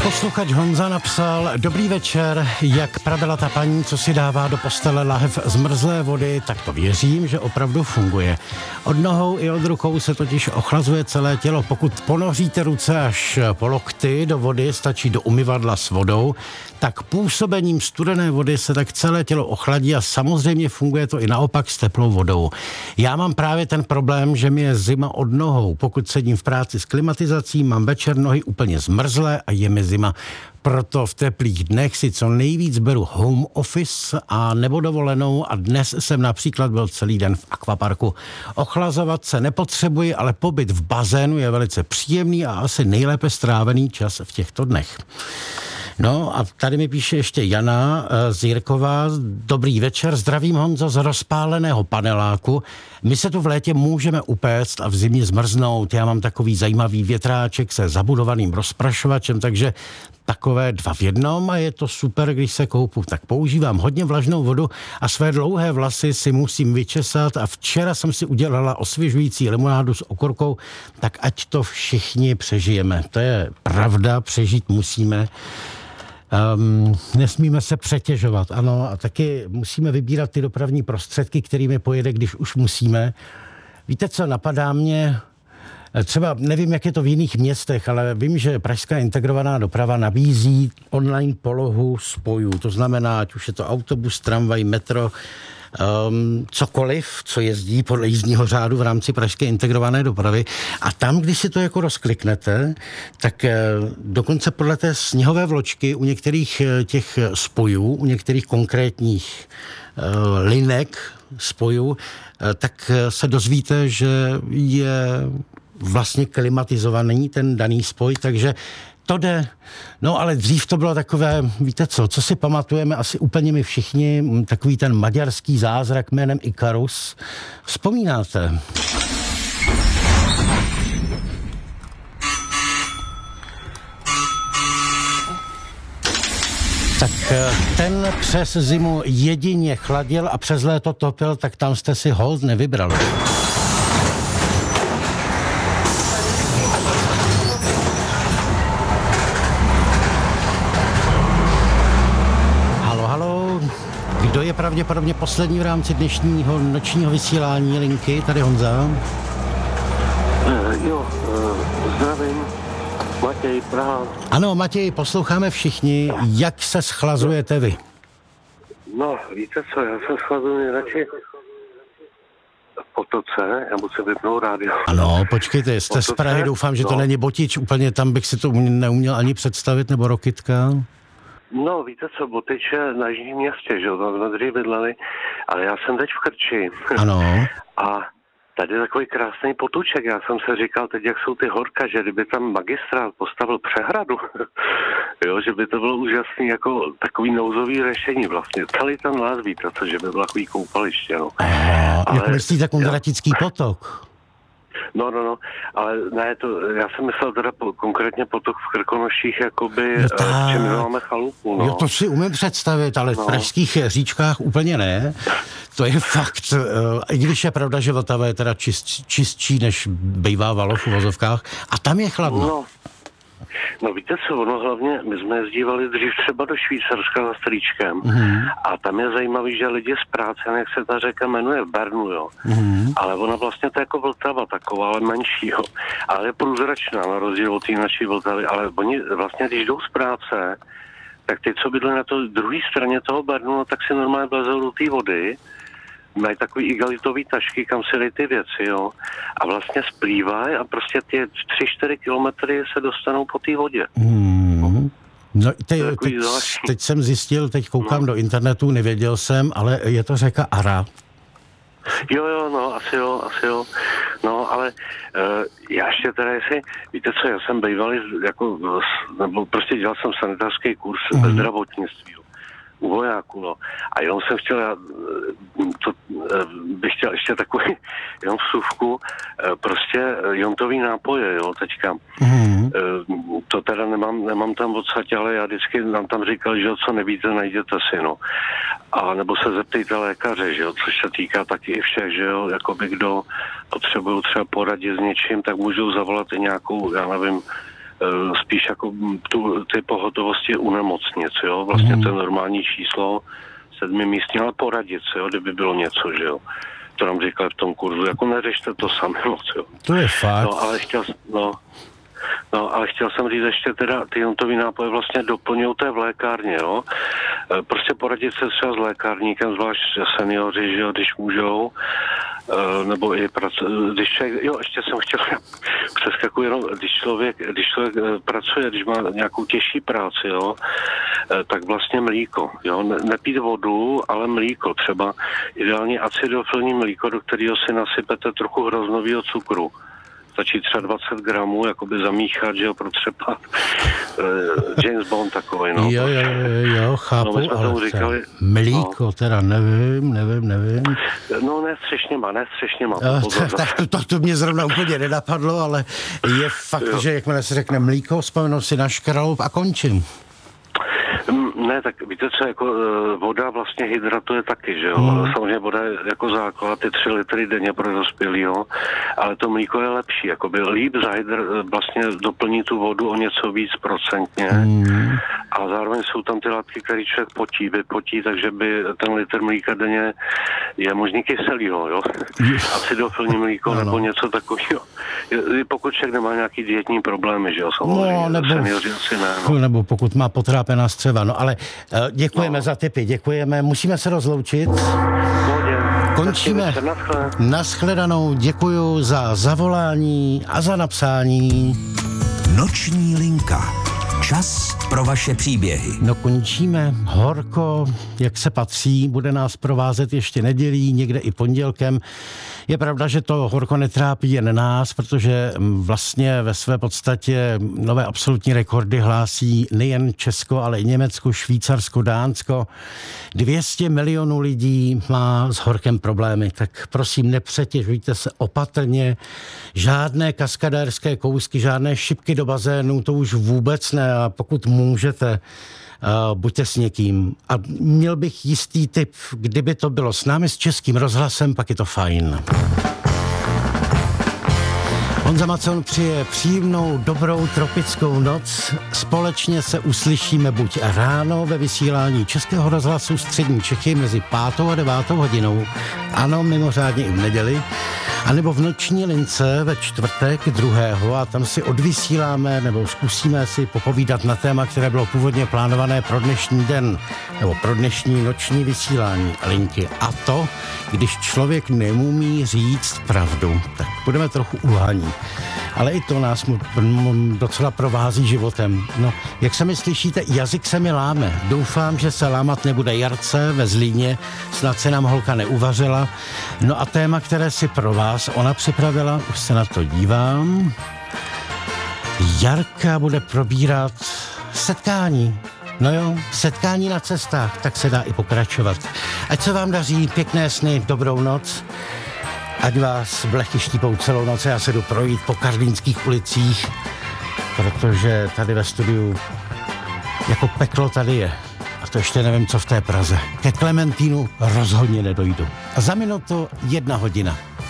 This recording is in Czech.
Posluchač Honza napsal: Dobrý večer, jak pravila ta paní, co si dává do postele lahev zmrzlé vody, tak to věřím, že opravdu funguje. Od nohou i od rukou se totiž ochlazuje celé tělo. Pokud ponoříte ruce až po lokty do vody, stačí do umyvadla s vodou, tak působením studené vody se tak celé tělo ochladí a samozřejmě funguje to i naopak s teplou vodou. Já mám právě ten problém, že mi je zima od nohou. Pokud sedím v práci s klimatizací, mám večer nohy úplně zmrzlé a je mi zima. Proto v teplých dnech si co nejvíc beru home office a nebo dovolenou a dnes jsem například byl celý den v akvaparku. Ochlazovat se nepotřebuji, ale pobyt v bazénu je velice příjemný a asi nejlépe strávený čas v těchto dnech. No a tady mi píše ještě Jana z Jirkova. Dobrý večer, zdravím Honzo z rozpáleného paneláku. My se tu v létě můžeme upéct a v zimě zmrznout. Já mám takový zajímavý větráček se zabudovaným rozprašovačem, takže takové 2 v 1 a je to super, když se koupu. Tak používám hodně vlažnou vodu a své dlouhé vlasy si musím vyčesat a včera jsem si udělala osvěžující limonádu s okurkou, tak ať to všichni přežijeme. To je pravda, přežít musíme. Nesmíme se přetěžovat, ano, a taky musíme vybírat ty dopravní prostředky, kterými pojede, když už musíme. Víte co, napadá mě, třeba nevím, jak je to v jiných městech, ale vím, že pražská integrovaná doprava nabízí online polohu spojů. To znamená, ať už je to autobus, tramvaj, metro, cokoliv, co jezdí podle jízdního řádu v rámci pražské integrované dopravy. A tam, když si to jako rozkliknete, tak dokonce podle té sněhové vločky u některých těch spojů, u některých konkrétních linek spojů, tak se dozvíte, že je vlastně klimatizovaný ten daný spoj, takže to jde. No ale dřív to bylo takové, víte co si pamatujeme asi úplně my všichni, takový ten maďarský zázrak jménem Ikarus. Vzpomínáte? Tak ten přes zimu jedině chladil a přes léto topil, tak tam jste si hold nevybrali. Kdo je pravděpodobně poslední v rámci dnešního nočního vysílání linky? Tady Honza. Zdravím. Matěj, Praha. Ano, Matěj, posloucháme všichni. Jak se schlazujete vy? No, víte co, já se schlazuji nejradši v potoce, já musím vypnout rádio. Ano, počkejte, jste potoce, z Prahy, doufám, že to není Botič, úplně tam bych si to neuměl ani představit, nebo Rokytka. No, víte co, Botič je na jižním městě, že jo, tam jsme dřív bydleli, ale já jsem teď v Krči. Ano. A tady je takový krásný potůček, já jsem se říkal teď, jak jsou ty horka, že kdyby tam magistrát postavil přehradu, jo, že by to bylo úžasný, jako takový nouzový řešení vlastně. Celý ten les, víte co, že by byl takový koupaliště, no. Jak myslíte Kondratický potok? No, ale ne, já jsem myslel teda konkrétně potok v Krkonoších, jakoby, no v čem máme chalupu, no. Jo, to si umím představit, ale v pražských říčkách úplně ne. To je fakt, i když je pravda, že Vltava je teda čistší, než bývá Valo v uvozovkách, a tam je chladno. No víte co, ono hlavně, my jsme jezdívali dřív třeba do Švýcarska za strýčkem a tam je zajímavý, že lidi z práce, jak se ta řeka jmenuje, v Bernu, jo. Ale ona vlastně to je jako Vltava taková, ale menší, jo. Ale je průzračná na rozdíl od té naší Vltavy, ale oni vlastně, když jdou z práce, tak ty, co bydli na to druhé straně toho Bernu, no, tak si normálně vlezou do té vody, mají takový igelitový tašky, kam si dej ty věci, jo. A vlastně splývají a prostě ty 3-4 kilometry se dostanou po té vodě. No, teď jsem zjistil, teď koukám do internetu, nevěděl jsem, ale je to řeka Ara. Jo, no, asi jo. No, ale já ještě teda, jestli, víte co, já jsem bývalý, jako, nebo prostě dělal jsem sanitářský kurz ve zdravotnictví, u vojáků, no. A jenom jsem chtěl, bych chtěl ještě takový, jenom vsuvku, prostě jontový nápoje, jo, teďka. To teda nemám tam odsaď, ale já vždycky nám tam říkal, že co nevíte, najděte si, no. A nebo se zeptejte lékaře, že jo, což se týká taky i všech, že jo, jakoby kdo potřebují třeba poradit s něčím, tak můžou zavolat i nějakou, já nevím, spíš jako ty pohotovosti u nemocnic, jo, vlastně to je normální číslo 7 místní, ale poradit se, jo, kdyby bylo něco, že jo. To nám říkali v tom kurzu, jako neřešte to sami moc, jo. To je fakt. Ale chtěl jsem říct ještě teda, ty jontový nápoje vlastně doplňují té v lékárně, jo. Prostě poradit se třeba s lékárníkem, zvlášť seniori, že jo, když můžou, nebo i když člověk, jo, ještě jsem chtěl přeskakuji jenom, když člověk pracuje, když má nějakou těžší práci, jo, tak vlastně mlíko, jo, nepít vodu, ale mlíko, třeba ideálně acidofilní mlíko, do kterého si nasypete trochu hroznového cukru. Stačí třeba 20 gramů, jakoby zamíchat, že jo, pro třeba James Bond takovej, no. Jo, chápu, no, ale říkali, mlíko, no. Teda nevím. No, ne střešněma. Tak to mě zrovna úplně nenapadlo, ale je fakt, že jakmile se řekne mlíko, vzpomenu si na škraloup a končím. Ne, tak víte co, jako voda vlastně hydratuje taky, že jo? Samozřejmě voda je jako základ, ty 3 litry denně pro dospělýho, ale to mlíko je lepší, jakoby líp vlastně doplní tu vodu o něco víc procentně a zároveň jsou tam ty látky, které člověk vypotí, takže by ten litr mlíka denně je možný kyselýho, jo? Acidofilní mlíko nebo něco takového. Pokud člověk nemá nějaký dietní problémy, že jo? Nebo pokud má potrápená střeva, no ale děkujeme za tipy, děkujeme, musíme se rozloučit. Končíme. Nashledanou, děkuju za zavolání a za napsání. Noční linka. Čas pro vaše příběhy. No končíme. Horko, jak se patří, bude nás provázet ještě nedělí, někde i pondělkem. Je pravda, že to horko netrápí jen nás, protože vlastně ve své podstatě nové absolutní rekordy hlásí nejen Česko, ale i Německo, Švýcarsko, Dánsko. 200 milionů lidí má s horkem problémy, tak prosím nepřetěžujte se opatrně. Žádné kaskadérské kousky, žádné šipky do bazénu, to už vůbec ne, a pokud můžete, buďte s někým. A měl bych jistý tip, kdyby to bylo s námi, s Českým rozhlasem, pak je to fajn. Honza Macon přeje příjemnou, dobrou tropickou noc. Společně se uslyšíme buď ráno ve vysílání Českého rozhlasu Střední Čechy mezi 5. a 9. hodinou, ano, mimořádně i v neděli, anebo v noční lince ve čtvrtek 2. a tam si odvysíláme nebo zkusíme si popovídat na téma, které bylo původně plánované pro dnešní den nebo pro dnešní noční vysílání linky. A to, když člověk neumí říct pravdu, tak budeme trochu uhaní. Ale i to nás docela provází životem. No, jak se mi slyšíte, jazyk se mi láme. Doufám, že se lámat nebude Jarce ve Zlíně, snad se nám holka neuvařila. No a téma, které si pro vás ona připravila, už se na to dívám. Jarka bude probírat setkání. No jo, setkání na cestách, tak se dá i pokračovat. Ať se vám daří, pěkné sny, dobrou noc. Ať vás blechy štípou celou noc, já se jdu projít po karlínských ulicích, protože tady ve studiu jako peklo tady je. A to ještě nevím, co v té Praze. Ke Klementínu rozhodně nedojdu. A za minutu 1 hodina.